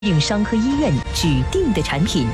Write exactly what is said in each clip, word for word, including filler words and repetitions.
应商科医院指定的产品。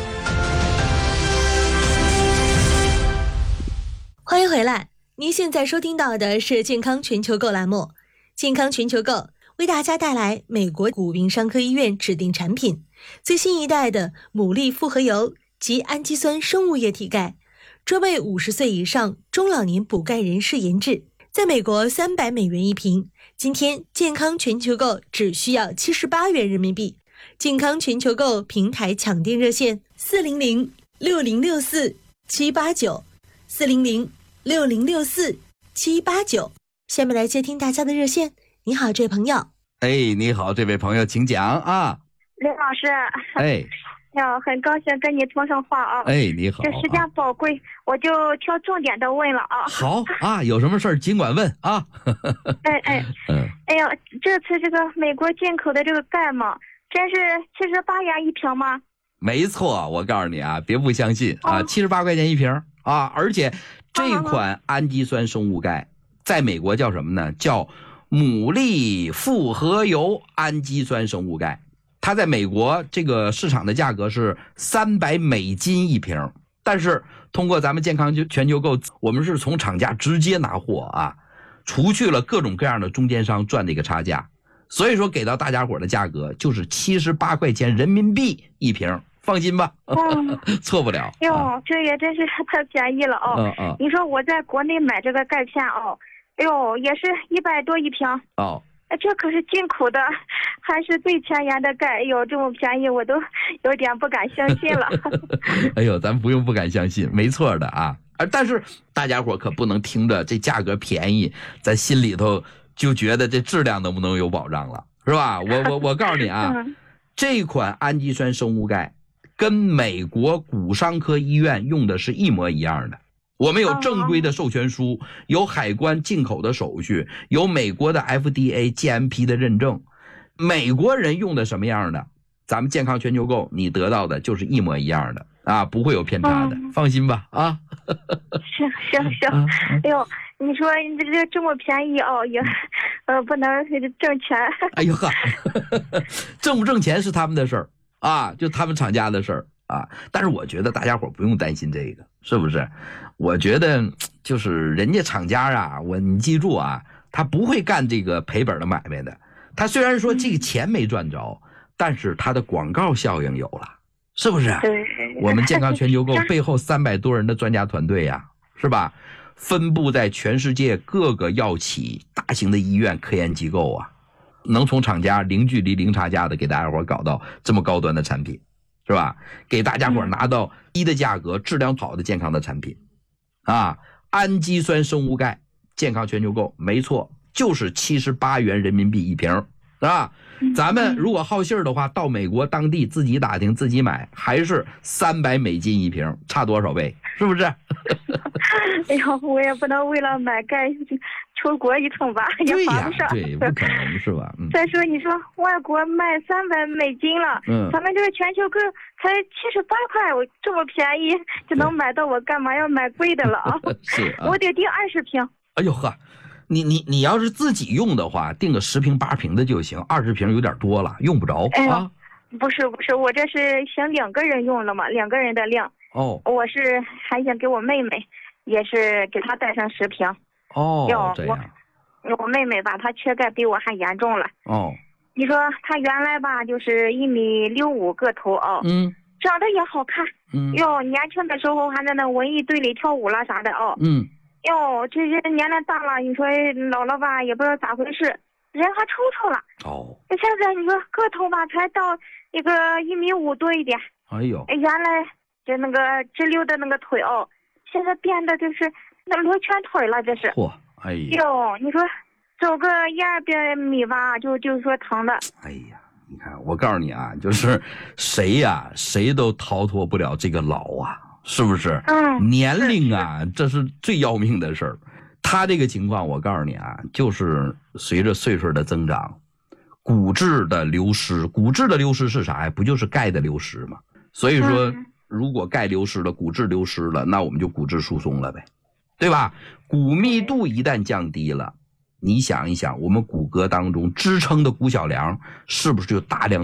欢迎回来，您现在收听到的是健康全球购栏目。健康全球购为大家带来美国谷云商科医院指定产品最新一代的牡蛎复合油及氨基酸生物液体钙，专为五十岁以上中老年补钙人士研制，在美国三百美元一瓶，今天健康全球购只需要七十八元人民币。健康全球购平台抢订热线四零零六零六四七八九四零零六零六四七八九。下面来接听大家的热线。你好，这位朋友。 哎，你好，这位朋友，请讲啊。 林老师。 哎。 呀，很高兴跟你通上话啊。 哎，你好。 这时间宝贵，啊、我就挑重点的问了啊。 好啊，有什么事儿尽管问啊。 哎哎，嗯，哎呀，这次这个美国进口的这个钙嘛，真是七十八元一瓶吗？ 没错，我告诉你啊，别不相信啊，七十八块钱一瓶啊，而且这款氨基酸生物钙在美国叫什么呢？叫牡蛎复合油氨基酸生物钙。它在美国这个市场的价格是三百美金一瓶，但是通过咱们健康全球购，我们是从厂家直接拿货啊，除去了各种各样的中间商赚的一个差价，所以说给到大家伙的价格就是七十八块钱人民币一瓶，放心吧，嗯、错不了。 哟、啊，这也真是太便宜了哦。嗯嗯。你说我在国内买这个钙片哦，哎呦，也是一百多一瓶。 哦。 这可是进口的，还是最前沿的钙，有这么便宜，我都有点不敢相信了。 哎呦，咱不用不敢相信，没错的啊。但是大家伙可不能听着这价格便宜，咱心里头就觉得这质量能不能有保障了，是吧？我我我告诉你啊，嗯、这款氨基酸生物钙跟美国骨伤科医院用的是一模一样的。我们有正规的授权书，有海关进口的手续，有美国的 F D A、G M P 的认证。美国人用的什么样的，咱们健康全球购你得到的就是一模一样的啊，不会有偏差的，嗯、放心吧啊。 行行行，哎呦，你说你这这这么便宜哦，也呃不能挣钱。 哎呦呵，挣不挣钱是他们的事儿啊，就他们厂家的事儿。啊，但是我觉得大家伙不用担心这个，是不是？我觉得就是人家厂家啊，我你记住啊，他不会干这个赔本的买卖的。他虽然说这个钱没赚着，但是他的广告效应有了，是不是？我们健康全球购背后三百多人的专家团队呀、啊，是吧？分布在全世界各个药企、大型的医院、科研机构啊，能从厂家零距离、零差价的给大家伙搞到这么高端的产品。是吧？给大家伙拿到低的价格、质量好的健康的产品，啊，氨基酸生物钙，健康全球购，没错，就是七十八元人民币一瓶，是吧？咱们如果好信儿的话，到美国当地自己打听、自己买，还是三百美金一瓶，差多少倍？是不是？ 哎呦，我也不能为了买钙出国一趟吧，也划不上。 对，不可能是吧？嗯。 再说你说外国卖三百美金了，嗯，咱们这个全球购才七十八块，我这么便宜就能买到，我干嘛要买贵的了啊？ 是啊， 我得订二十瓶。 哎呦呵，你你你要是自己用的话，订个十瓶八瓶的就行，二十瓶有点多了，用不着、哎、啊。 不是不是，我这是想两个人用了嘛，两个人的量。 哦， 我是还想给我妹妹，也是给她带上十瓶。 哦，这样。 我我妹妹吧，她缺钙比我还严重了。 哦， 你说她原来吧，就是一米六五个头哦， 嗯， 长得也好看， 嗯， 哟，年轻的时候还在那文艺队里跳舞了啥的哦， 嗯， 哟，这些年龄大了，你说老了吧，也不知道咋回事，人还抽抽了。 哦， 现在你说个头吧，才到一个一米五多一点。 哎呦， 原来就那个直溜的那个腿哦，现在变得就是那罗圈腿了，这是。 嚯，哎呀， 哟，你说走个一二百米吧，就就是说疼的。 哎呀，你看，我告诉你啊，就是谁呀、啊，谁都逃脱不了这个老啊，是不是？ 嗯， 年龄啊，这是最要命的事儿。他这个情况，我告诉你啊，就是随着岁数的增长，骨质的流失，骨质的流失是啥呀？不就是钙的流失吗？所以说，如果钙流失了，骨质流失了，那我们就骨质疏松了呗，对吧？骨密度一旦降低了，你想一想，我们骨骼当中支撑的骨小梁是不是就大量的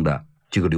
这个流